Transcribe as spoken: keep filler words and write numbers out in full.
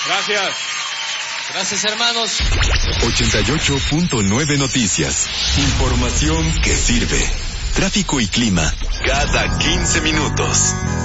Gracias. Gracias, hermanos. ochenta y ocho punto nueve Noticias. Información que sirve. Tráfico y clima cada quince minutos.